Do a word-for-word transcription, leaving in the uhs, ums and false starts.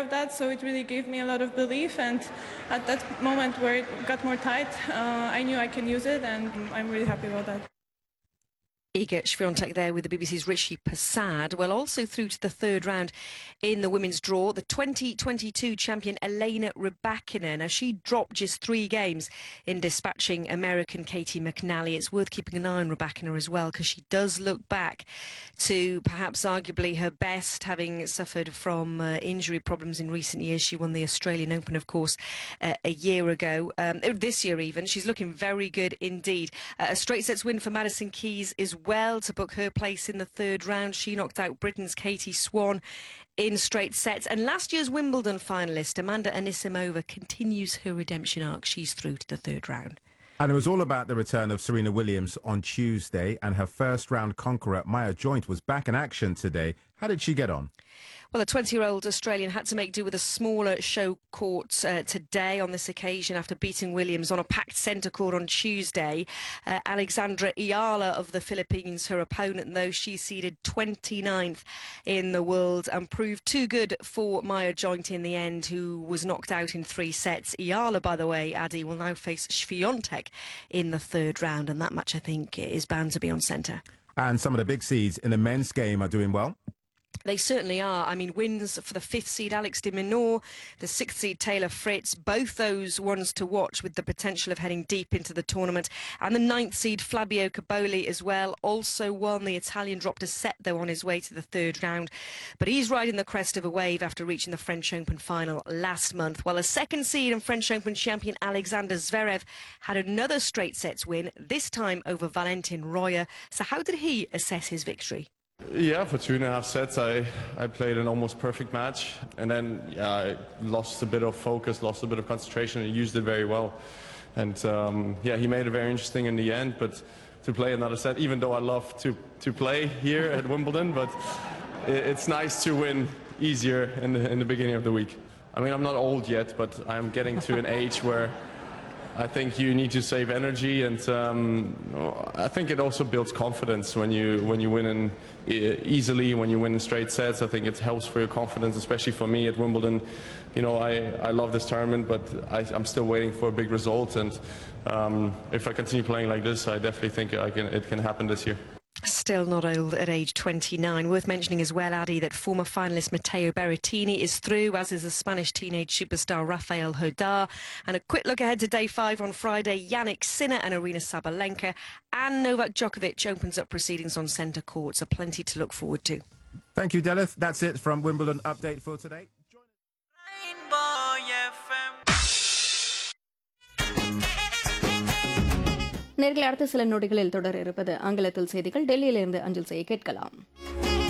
of that, so it really gave me a lot of belief. And at that moment where it got more tight, uh, I knew I can use it, and I'm really happy about that. Iga Swiatek there with the B B C's Richie Passad. Well, also through to the third round in the women's draw, the twenty twenty-two champion Elena Rybakina. Now, she dropped just three games in dispatching American Katie McNally. It's worth keeping an eye on Rybakina as well, because she does look back to perhaps arguably her best, having suffered from uh, injury problems in recent years. She won the Australian Open, of course, uh, a year ago. Um, this year even. She's looking very good indeed. Uh, a straight sets win for Madison Keys is well to book her place in the third round. She knocked out Britain's Katie Swan in straight sets. And last year's Wimbledon finalist Amanda Anisimova continues her redemption arc. She's through to the third round. And it was all about the return of Serena Williams on Tuesday, and her first round conqueror Maya Joint was back in action today. How did she get on? Well, the twenty-year-old Australian had to make do with a smaller show court uh, today on this occasion after beating Williams on a packed centre court on Tuesday. Uh, Alexandra Ayala of the Philippines, her opponent, though, she seeded twenty-ninth in the world and proved too good for Maya Joint in the end, who was knocked out in three sets. Ayala, by the way, Addy, will now face Swiatek in the third round, and that match, I think, is bound to be on centre. And some of the big seeds in the men's game are doing well. They certainly are. I mean, wins for the fifth seed Alex de Minaur, the sixth seed Taylor Fritz, both those ones to watch with the potential of heading deep into the tournament. And the ninth seed Fabio Caboli as well, also won. The Italian dropped a set, though, on his way to the third round. But he's riding the crest of a wave after reaching the French Open final last month. While a second seed and French Open champion Alexander Zverev had another straight sets win, this time over Valentin Royer. So how did he assess his victory? Yeah, for two and a half sets, I, I played an almost perfect match. And then, yeah, I lost a bit of focus, lost a bit of concentration, and used it very well. And, um, yeah, he made it very interesting in the end. But to play another set, even though I love to, to play here at Wimbledon, but it, it's nice to win easier in the, in the beginning of the week. I mean, I'm not old yet, but I'm getting to an age where I think you need to save energy, and um, I think it also builds confidence when you when you win in, e- easily, when you win in straight sets. I think it helps for your confidence, especially for me at Wimbledon. You know, I, I love this tournament, but I, I'm still waiting for a big result, and um, if I continue playing like this, I definitely think I can, it can happen this year. Still not old at age twenty-nine. Worth mentioning as well, Addy, that former finalist Matteo Berrettini is through, as is the Spanish teenage superstar Rafael Hodar. And a quick look ahead to day five on Friday. Yannick Sinner and Arina Sabalenka, and Novak Djokovic opens up proceedings on centre court, so plenty to look forward to. Thank you, Delith. That's it from Wimbledon Update for today. நேர்களை அடுத்த சில நொடிகளில் தொடர இருப்பது ஆங்கிலத்தில் செய்திகள். டெல்லியிலிருந்து அஞ்சல் செய்ய கேட்கலாம்.